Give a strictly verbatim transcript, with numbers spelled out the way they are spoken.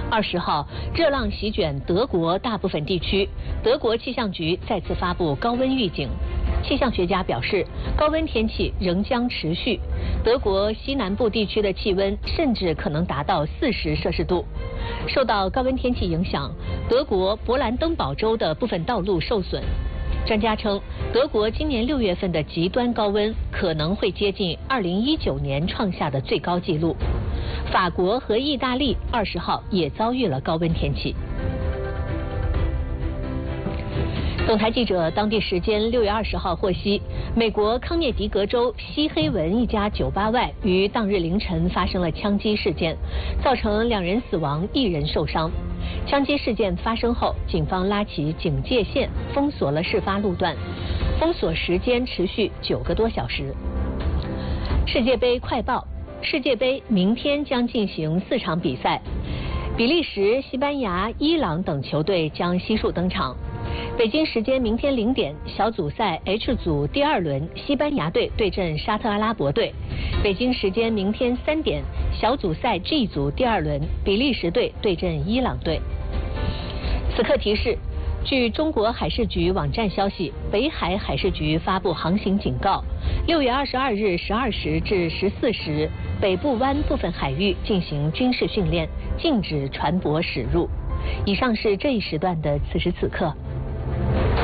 二十号，热浪席卷德国大部分地区，德国气象局再次发布高温预警。气象学家表示，高温天气仍将持续，德国西南部地区的气温甚至可能达到四十摄氏度。受到高温天气影响，德国勃兰登堡州的部分道路受损。专家称，德国今年六月份的极端高温可能会接近二零一九年创下的最高纪录。法国和意大利二十号也遭遇了高温天气。本台记者当地时间六月二十号获悉，美国康涅狄格州西黑文一家酒吧外于当日凌晨发生了枪击事件，造成两人死亡，一人受伤。枪击事件发生后，警方拉起警戒线，封锁了事发路段，封锁时间持续九个多小时。世界杯快报：世界杯明天将进行四场比赛，比利时、西班牙、伊朗等球队将悉数登场。北京时间明天零点，小组赛 H 组第二轮，西班牙队对阵沙特阿拉伯队；北京时间明天三点，小组赛 G 组第二轮，比利时队对阵伊朗队。此刻提示：据中国海事局网站消息，北海海事局发布航行警告，六月二十二日十二时至十四时，北部湾部分海域进行军事训练，禁止船舶驶入。以上是这一时段的此时此刻。